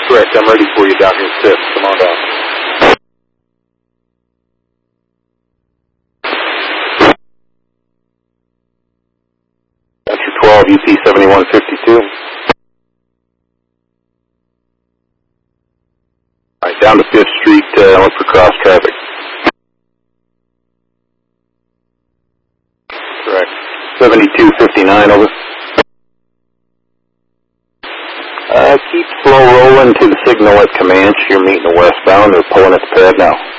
Correct, I'm ready for you down here at 5th. Come on down. That's your 12, UP 7152. Alright, down to 5th Street, look for cross traffic. Correct. 7259, over. Keep slow rolling to the signal at Comanche. You're meeting the westbound. They're pulling at the pad now.